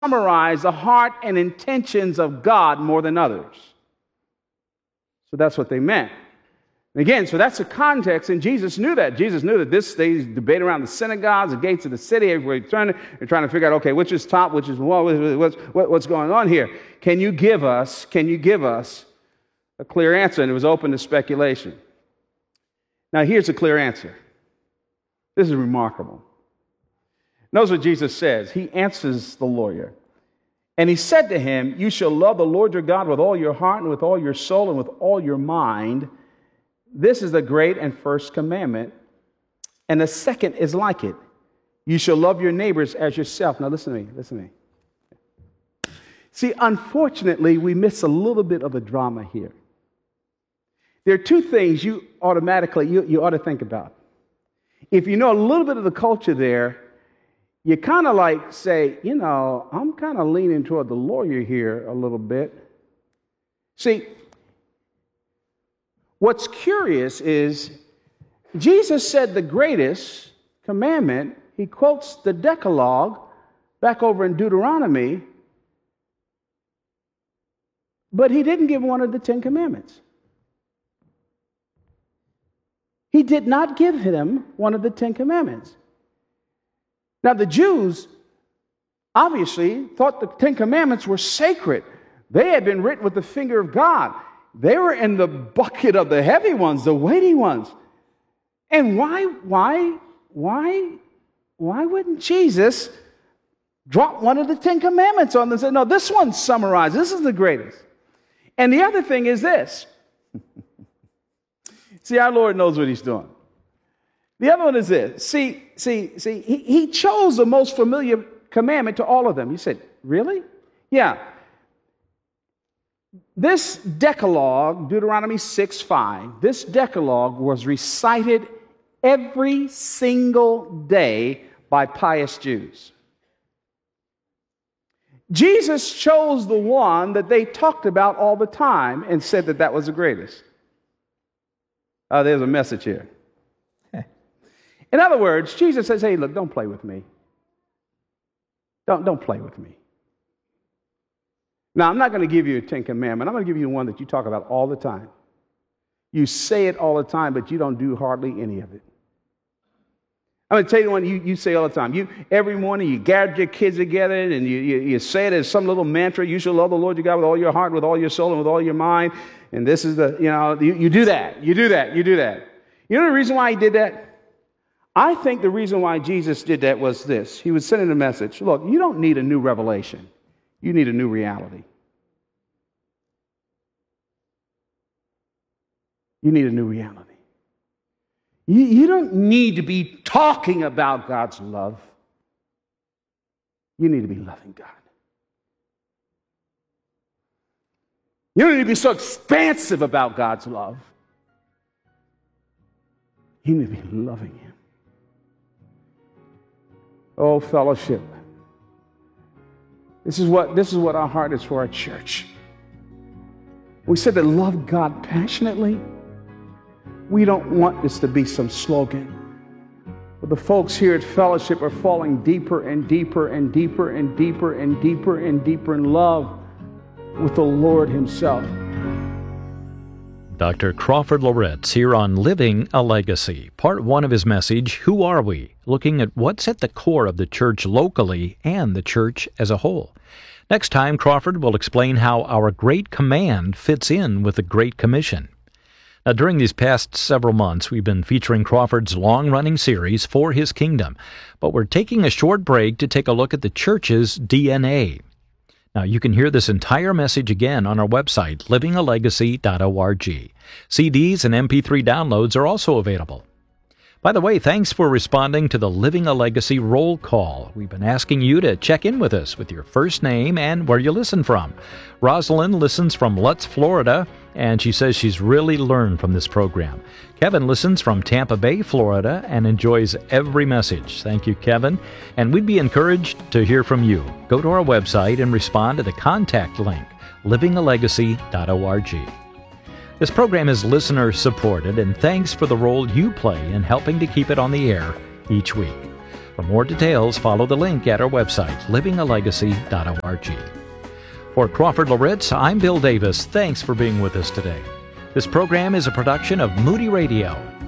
summarize the heart and intentions of God more than others. So that's what they meant. And again, so that's the context, and Jesus knew that. Jesus knew that this they debate around the synagogues, the gates of the city, everywhere they're trying to figure out, okay, which is top, which is what's going on here? Can you give us a clear answer? And it was open to speculation. Now, here's a clear answer. This is remarkable. Notice what Jesus says. He answers the lawyer. And he said to him, you shall love the Lord your God with all your heart and with all your soul and with all your mind. This is the great and first commandment. And the second is like it. You shall love your neighbors as yourself. Now listen to me. See, unfortunately, we miss a little bit of the drama here. There are two things you ought to think about. If you know a little bit of the culture there, you kind of like say, I'm kind of leaning toward the lawyer here a little bit. See, what's curious is Jesus said the greatest commandment, he quotes the Decalogue back over in Deuteronomy, but he didn't give one of the 10 commandments. He did not give him one of the 10 commandments. Now, the Jews obviously thought the 10 commandments were sacred. They had been written with the finger of God. They were in the bucket of the heavy ones, the weighty ones. And why wouldn't Jesus drop one of the 10 commandments on them and say, no, this one's summarized. This is the greatest. And the other thing is this. See, our Lord knows what he's doing. The other one is this. See, he chose the most familiar commandment to all of them. You said, really? Yeah. This Decalogue, Deuteronomy 6:5, this Decalogue was recited every single day by pious Jews. Jesus chose the one that they talked about all the time and said that that was the greatest. There's a message here. In other words, Jesus says, hey, look, don't play with me. Don't play with me. Now, I'm not going to give you a 10 commandment. I'm going to give you one that you talk about all the time. You say it all the time, but you don't do hardly any of it. I'm going to tell you the one you say all the time. Every morning you gather your kids together and you say it as some little mantra. You shall love the Lord your God with all your heart, with all your soul, and with all your mind. And this is you do that. You do that. You do that. You know the reason why he did that? I think the reason why Jesus did that was this. He was sending a message. Look, you don't need a new revelation. You need a new reality. You need a new reality. You don't need to be talking about God's love. You need to be loving God. You don't need to be so expansive about God's love. You need to be loving Him. Oh, fellowship. This is what our heart is for our church. We said to love God passionately. We don't want this to be some slogan. But the folks here at Fellowship are falling deeper and deeper and deeper and deeper and deeper and deeper in love with the Lord Himself. Dr. Crawford Loritts here on Living a Legacy, part one of his message, Who Are We? Looking at what's at the core of the church locally and the church as a whole. Next time, Crawford will explain how our Great Command fits in with the Great Commission. Now, during these past several months, we've been featuring Crawford's long-running series, For His Kingdom, but we're taking a short break to take a look at the church's DNA. Now, you can hear this entire message again on our website, livingalegacy.org. CDs and MP3 downloads are also available. By the way, thanks for responding to the Living a Legacy roll call. We've been asking you to check in with us with your first name and where you listen from. Rosalind listens from Lutz, Florida, and she says she's really learned from this program. Kevin listens from Tampa Bay, Florida, and enjoys every message. Thank you, Kevin. And we'd be encouraged to hear from you. Go to our website and respond to the contact link, livingalegacy.org. This program is listener-supported, and thanks for the role you play in helping to keep it on the air each week. For more details, follow the link at our website, livingalegacy.org. For Crawford Loritz, I'm Bill Davis. Thanks for being with us today. This program is a production of Moody Radio.